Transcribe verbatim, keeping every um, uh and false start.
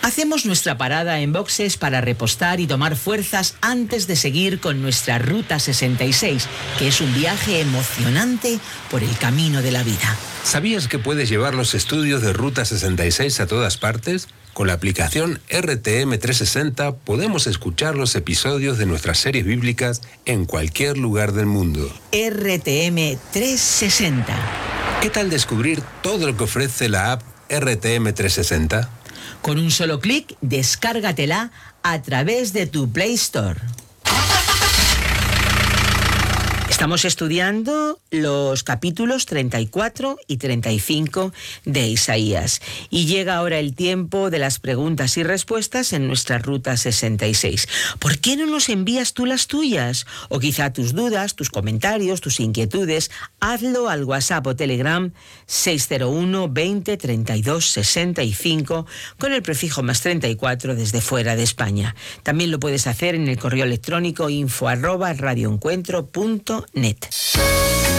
Hacemos nuestra parada en boxes para repostar y tomar fuerzas antes de seguir con nuestra Ruta sesenta y seis, que es un viaje emocionante por el camino de la vida. ¿Sabías que puedes llevar los estudios de Ruta sesenta y seis a todas partes? Con la aplicación R T M trescientos sesenta podemos escuchar los episodios de nuestras series bíblicas en cualquier lugar del mundo. R T M trescientos sesenta. ¿Qué tal descubrir todo lo que ofrece la app R T M trescientos sesenta? Con un solo clic, descárgatela a través de tu Play Store. Estamos estudiando los capítulos treinta y cuatro y treinta y cinco de Isaías. Y llega ahora el tiempo de las preguntas y respuestas en nuestra Ruta sesenta y seis. ¿Por qué no nos envías tú las tuyas? O quizá tus dudas, tus comentarios, tus inquietudes. Hazlo al WhatsApp o Telegram seis cero uno, veinte, treinta y dos, sesenta y cinco con el prefijo más treinta y cuatro desde fuera de España. También lo puedes hacer en el correo electrónico info arroba radioencuentro punto net.